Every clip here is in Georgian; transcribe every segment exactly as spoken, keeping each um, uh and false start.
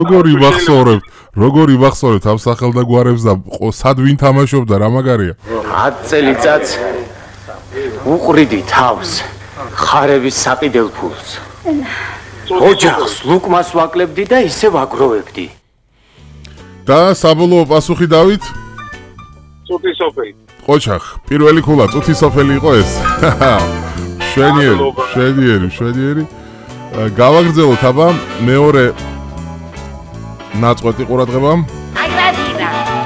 როგორი ვახსოვრებ, როგორი ვახსოვრებ ამ სახელდაგვარებს და სად ვინ თამაშობდა რა მაგარია? ათ წელიწადს უყრიდი თავს ხარების საყიდელ ფულს. ოჯახს ლუკმას ვაკლებდი და ისე ვაგროვებდი. და საბოლოო პასუხი დავით? წუთი სოფელი. ყოჩახ, პირველი ქულა წუთი სოფელი იყო ეს. შვენიერი, შვენიერი, შვენიერი. გავაგრძელოთ აბა მეორე ნაწყვეტი ყურადღება. აგრაფინა.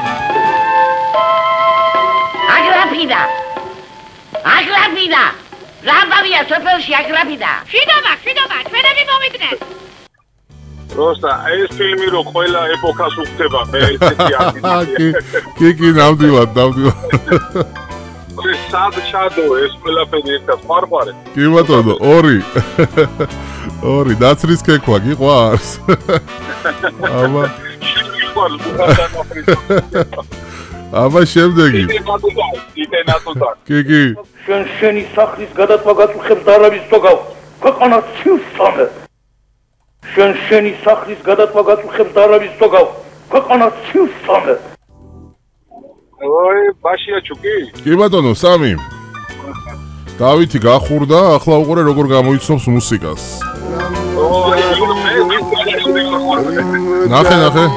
აგრაფინა. აგრაფინა. რაბავია სოფელში აგრაფინა. შიდობა, შიდობა, ჩვენები მომიდგნენ. Просто ეს ფილმი რო ყველა ეპოქას უხდება, მე ესეთი კი, კი, კი, ნამდვილად, ნამდვილად. ეს სად ჩადო ეს ყველაფერი ერთად ხარბარე. კი ბატონო, ორი. ორი დაცრის ქექვა გიყვარს. აბა. აბა შემდეგი. კი, კი. შენ შენი სახლის გადატვა გაწუხებს დარავის თოგავ. ქვეყანა ცივსწონე. შენ შენი სახლის გადატვა გაწუხებს დარავის თოგავ. ქვეყანა ცივსწონე. ой, ბაშია ჩუკი. კი ბატონო, სამი. დავითი გახურდა, ახლა უყურე როგორ გამოიცნობს მუსიკას. ნახე, ნახე.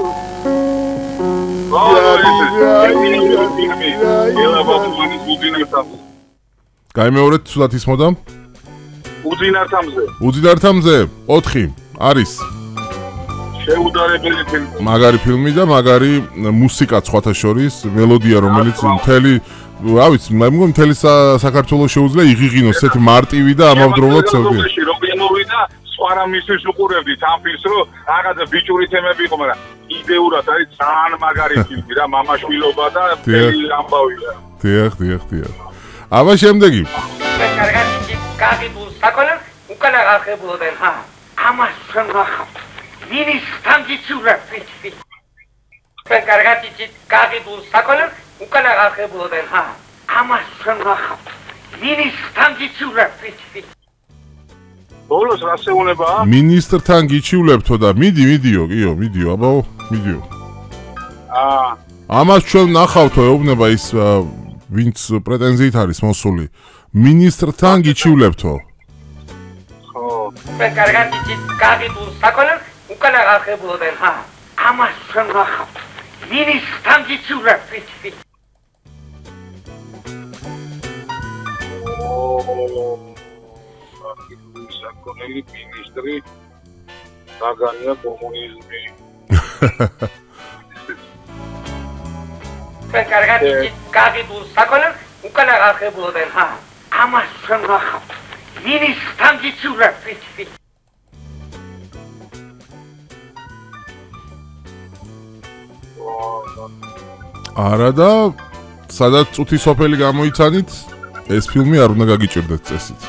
გაიმეორეთ სულად ისმოდა? უძინართამზე. უძინართამზე ოთხი არის. შეუდარებელი ფილმი. მაგარი ფილმი და მაგარი მუსიკა სხვათა შორის, მელოდია რომელიც მთელი, რა ვიცი, მე მგონი მთელი საქართველოს შეუძლია იღიღინოს ესეთი მარტივი და ამავდროულად ცევი. და სხვა რამისთვის უყურებდით ამ ფილმს, რომ რაღაცა ბიჭური თემები იყო, მაგრამ იდეურად არის ძალიან მაგარი ფილმი რა, მამაშვილობა და მთელი ამბავი რა. დიახ, დიახ, დიახ. აბა შემდეგი. კარგად გაგიბულ საკონა უკანა გახებულობენ ხა. ამას შენ გახავთ. ვინის თამჯიცურა ფიცი. კარგად გაგიბულ საკონა უკანა გახებულობენ ხა. ამას შენ გახავთ. ვინის თამჯიცურა ფიცი. ბოლოს რა შეულებაა? მინისტრთან გიჩივლებთო და მიდი, მიდიო, კიო, მიდიო, აბაო, მიდიო. აა. ამას ჩვენ ნახავთო, ეუბნება ის ვინც პრეტენზიით არის მოსული. მინისტრთან გიჩივლებთო. ხო. კარგად გაგიბულ საკონა უკანა გახებულობენ ხა. ამას შენ გახავთ. ვინის თამჯიცურა ფიცი. საკონელი მინისტრი დაგანია კომუნიზმი. კარგად გაგიბულ საკონა უკანა გახებულობენ ხა. ამას შენ გახავთ. ვინის თამჯიცურა ფიცი. არა და სადაც წუთი სოფელი გამოიცანით, ეს ფილმი არ უნდა გაგიჭირდეთ წესით.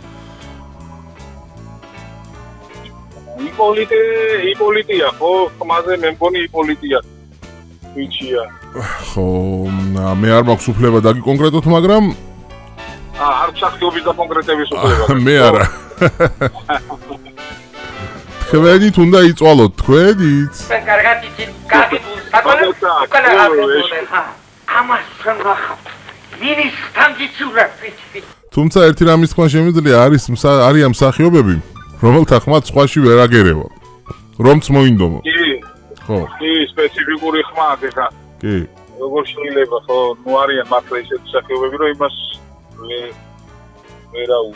იპოლიტე, იპოლიტია, ხო, ხმაზე მე მგონი იპოლიტია. ვიჩია. ხო, მე არ მაქვს უფლება დაგიკონკრეტოთ, მაგრამ აა, არ ჩახტობის და კონკრეტების უფლება. მე არა. თქვენით უნდა იწვალოთ, თქვენით. კარგად გაგიბულ საკონა უკანა გახებულობენ ხა. ამას შენ გახავთ. ვინის თამჯიცურა ფიცი. თუმცა ერთი რამის თქვა შემიძლია, არის არიან მსახიობები, რომელთა ხმაც სხვაში ვერ აგერევა. რომც მოინდომო. კი. ხო. კი, სპეციფიკური ხმა აქვს ხა. კი. როგორ შეიძლება, ხო, ნუ არიან მართლა ისეთი მსახიობები, რომ იმას ვერაუ.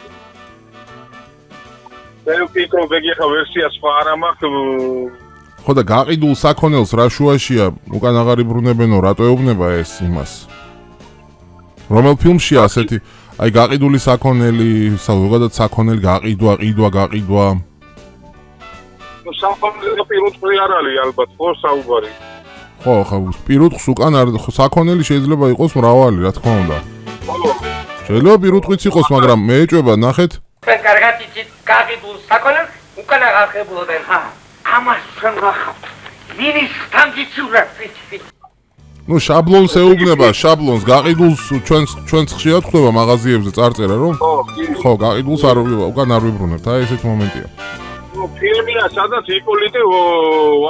და ვფიქრობ, ეგ ვერსია სხვა არ მაქვს. ხო და გაყიდულ საქონელს რა შუაშია, უკან აღარ იბრუნებენო, რატო ეუბნება ეს იმას? რომელ ფილმშია ასეთი, აი გაყიდული საქონელი, ზოგადად საქონელი გაყიდვა, ყიდვა, გაყიდვა. ნუ საქონელი პირუტყვი არ არის ალბათ, ხო, საუბარი. ხო, ხო, პირუტყვს უკან არ საქონელი შეიძლება იყოს მრავალი, რა თქმა უნდა. შეიძლება პირუტყვიც იყოს, მაგრამ მე ეჭვება, ნახეთ. კარგად გაგიბულ საკონა უკანა გახებულობენ ხა. ამას შენ გახავთ. ვინის თამჯიცურა ფიცი. ნუ შაბლონს ეუბნება, შაბლონს გაყიდულს ჩვენს ჩვენს ხშირად ხდება მაღაზიებზე წარწერა, რომ ხო, კი. ხო, გაყიდულს არ უკან არ ვიბრუნებთ, აი ესეთი მომენტია. ფილმია, სადაც იპოლიტე